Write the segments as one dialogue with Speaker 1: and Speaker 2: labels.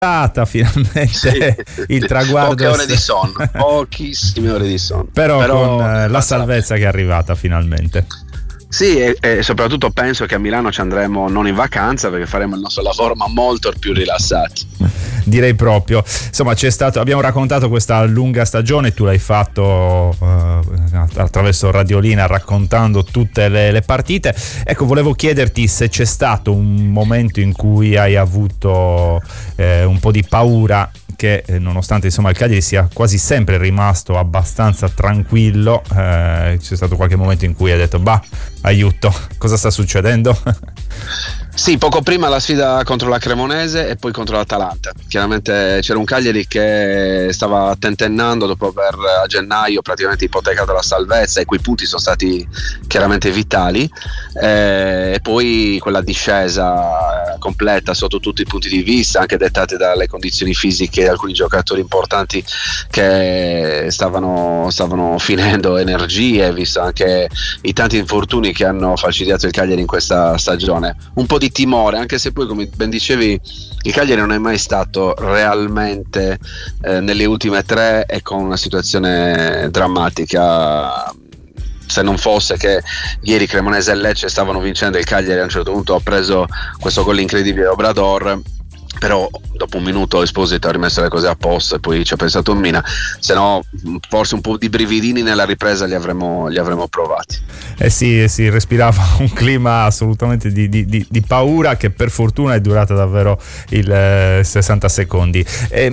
Speaker 1: finalmente
Speaker 2: Sì,
Speaker 1: il traguardo.
Speaker 2: poche ore di sonno, pochissime ore di sonno.
Speaker 1: Però con la salvezza che è arrivata finalmente.
Speaker 2: Sì, e soprattutto penso che a Milano ci andremo non in vacanza, perché faremo il nostro lavoro ma molto più rilassati.
Speaker 1: Direi proprio. Insomma, abbiamo raccontato questa lunga stagione, tu l'hai fatto attraverso Radiolina, raccontando tutte le partite. Ecco, volevo chiederti se c'è stato un momento in cui hai avuto un po' di paura, che nonostante insomma il Cagliari sia quasi sempre rimasto abbastanza tranquillo, c'è stato qualche momento in cui hai detto aiuto, cosa sta succedendo?
Speaker 2: Sì, poco prima la sfida contro la Cremonese e poi contro l'Atalanta. Chiaramente c'era un Cagliari che stava tentennando dopo aver a gennaio praticamente ipotecato la salvezza, e quei punti sono stati chiaramente vitali, e poi quella discesa completa sotto tutti i punti di vista, anche dettate dalle condizioni fisiche di alcuni giocatori importanti che stavano finendo energie, visto anche i tanti infortuni che hanno falcidiato il Cagliari in questa stagione. Un po' di timore, anche se poi, come ben dicevi, il Cagliari non è mai stato realmente nelle ultime tre e con una situazione drammatica. Se non fosse che ieri Cremonese e Lecce stavano vincendo, il Cagliari a un certo punto ha preso questo gol incredibile da Obrador, però dopo un minuto Esposito ha rimesso le cose a posto e poi ci ha pensato Mina, se no forse un po' di brividini nella ripresa li avremmo provati.
Speaker 1: Sì, respirava un clima assolutamente di paura, che per fortuna è durata davvero il 60 secondi.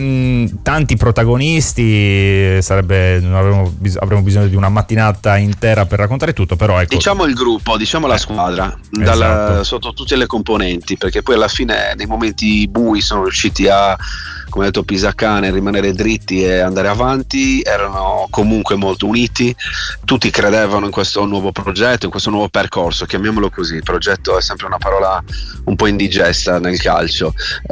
Speaker 1: Tanti protagonisti, avremmo bisogno di una mattinata intera per raccontare tutto, però ecco.
Speaker 2: Diciamo il gruppo, diciamo la squadra,
Speaker 1: esatto,
Speaker 2: sotto tutte le componenti, perché poi alla fine nei momenti bui sono riusciti a, come ha detto Pisacane, rimanere dritti e andare avanti. Erano comunque molto uniti, tutti credevano in questo nuovo progetto, in questo nuovo percorso, chiamiamolo così. Il progetto è sempre una parola un po' indigesta nel calcio,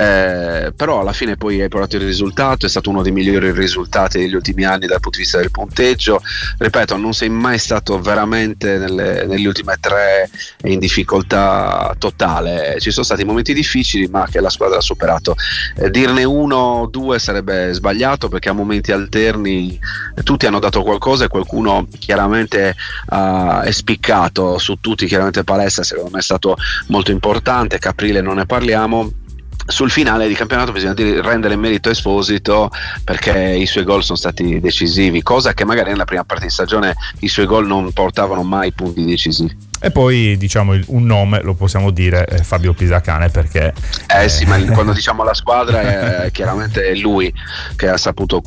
Speaker 2: però alla fine poi hai portato il risultato, è stato uno dei migliori risultati degli ultimi anni dal punto di vista del punteggio. Ripeto, non sei mai stato veramente nelle ultime tre in difficoltà totale, ci sono stati momenti difficili ma che la squadra ha superato. Dirne uno o due sarebbe sbagliato, perché a momenti alterni tutti hanno dato qualcosa e qualcuno chiaramente è spiccato su tutti. Chiaramente Palestra secondo me è stato molto importante, Caprile non ne parliamo. Sul finale di campionato bisogna rendere il merito a Esposito, perché i suoi gol sono stati decisivi, cosa che magari nella prima parte di stagione i suoi gol non portavano mai punti decisivi.
Speaker 1: E poi diciamo un nome lo possiamo dire, Fabio Pisacane, perché
Speaker 2: sì, ma quando diciamo la squadra è chiaramente lui che ha saputo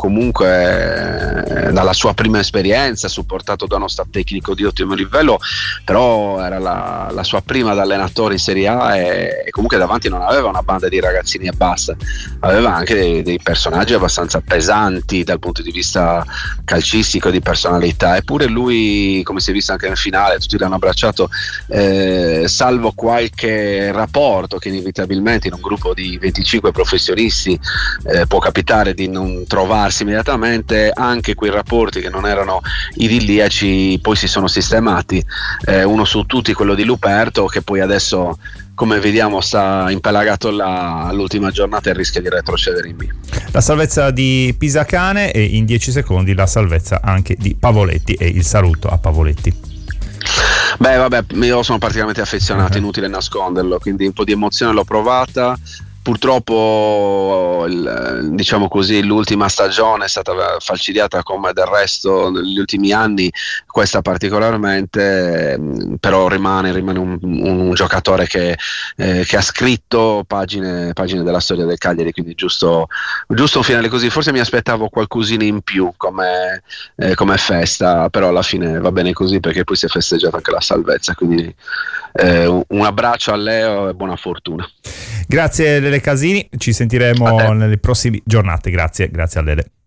Speaker 2: comunque, dalla sua prima esperienza, supportato da uno staff tecnico di ottimo livello, però era la sua prima da allenatore in Serie A, e comunque davanti non aveva una banda di ragazzini e basta, aveva anche dei personaggi abbastanza pesanti dal punto di vista calcistico, di personalità, eppure lui, come si è visto anche nel finale, tutti l'hanno abbracciato, salvo qualche rapporto che inevitabilmente in un gruppo di 25 professionisti può capitare di non trovarsi immediatamente. Anche quei rapporti che non erano idilliaci poi si sono sistemati, uno su tutti quello di Luperto, che poi adesso, come vediamo, sta impelagato là all'ultima giornata e rischia di retrocedere in B.
Speaker 1: La salvezza di Pisacane, e in 10 secondi la salvezza anche di Pavoletti, e il saluto a Pavoletti.
Speaker 2: Beh, vabbè, io sono particolarmente affezionato, inutile nasconderlo, quindi un po' di emozione l'ho provata. Purtroppo, diciamo così, l'ultima stagione è stata falcidiata come del resto negli ultimi anni, questa particolarmente, però rimane un giocatore che ha scritto pagine della storia del Cagliari, quindi giusto un finale così. Forse mi aspettavo qualcosina in più come festa, però alla fine va bene così, perché poi si è festeggiata anche la salvezza, quindi un abbraccio a Leo e buona fortuna.
Speaker 1: Grazie Lele Casini, ci sentiremo nelle prossime giornate. Grazie a Lele.